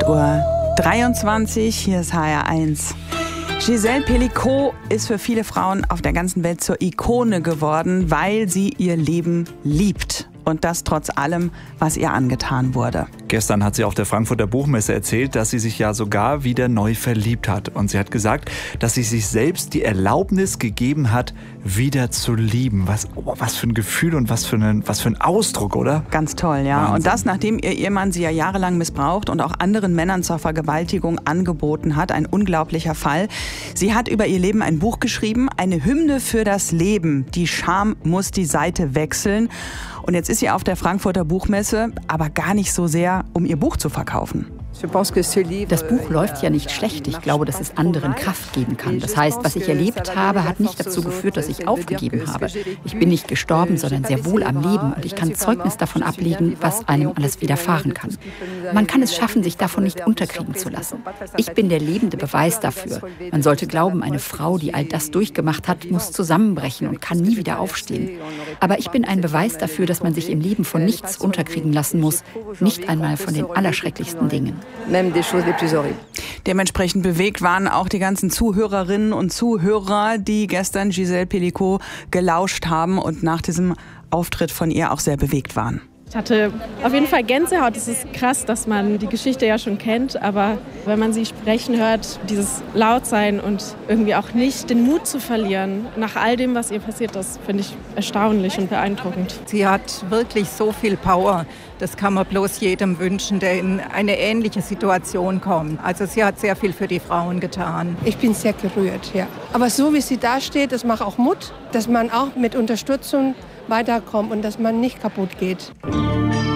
8:23 Uhr, hier ist HR1. Gisèle Pelicot ist für viele Frauen auf der ganzen Welt zur Ikone geworden, weil sie ihr Leben liebt. Und das trotz allem, was ihr angetan wurde. Gestern hat sie auf der Frankfurter Buchmesse erzählt, dass sie sich ja sogar wieder neu verliebt hat. Und sie hat gesagt, dass sie sich selbst die Erlaubnis gegeben hat, wieder zu lieben. Was für ein Gefühl und was für ein Ausdruck, oder? Ganz toll, ja. Wahnsinn. Und das, nachdem ihr Ehemann sie ja jahrelang missbraucht und auch anderen Männern zur Vergewaltigung angeboten hat. Ein unglaublicher Fall. Sie hat über ihr Leben ein Buch geschrieben, eine Hymne für das Leben. Die Scham muss die Seite wechseln. Und jetzt ist sie auf der Frankfurter Buchmesse, aber gar nicht so sehr, um ihr Buch zu verkaufen. Das Buch läuft ja nicht schlecht. Ich glaube, dass es anderen Kraft geben kann. Das heißt, was ich erlebt habe, hat nicht dazu geführt, dass ich aufgegeben habe. Ich bin nicht gestorben, sondern sehr wohl am Leben. Und ich kann Zeugnis davon ablegen, was einem alles widerfahren kann. Man kann es schaffen, sich davon nicht unterkriegen zu lassen. Ich bin der lebende Beweis dafür. Man sollte glauben, eine Frau, die all das durchgemacht hat, muss zusammenbrechen und kann nie wieder aufstehen. Aber ich bin ein Beweis dafür, dass man sich im Leben von nichts unterkriegen lassen muss. Nicht einmal von den allerschrecklichsten Dingen. Dementsprechend bewegt waren auch die ganzen Zuhörerinnen und Zuhörer, die gestern Gisèle Pelicot gelauscht haben und nach diesem Auftritt von ihr auch sehr bewegt waren. Ich hatte auf jeden Fall Gänsehaut. Es ist krass, dass man die Geschichte ja schon kennt, aber wenn man sie sprechen hört, dieses Lautsein und irgendwie auch nicht den Mut zu verlieren, nach all dem, was ihr passiert ist, finde ich erstaunlich und beeindruckend. Sie hat wirklich so viel Power. Das kann man bloß jedem wünschen, der in eine ähnliche Situation kommt. Also sie hat sehr viel für die Frauen getan. Ich bin sehr gerührt, ja. Aber so wie sie da steht, das macht auch Mut, dass man auch mit Unterstützung weiterkommt und dass man nicht kaputt geht.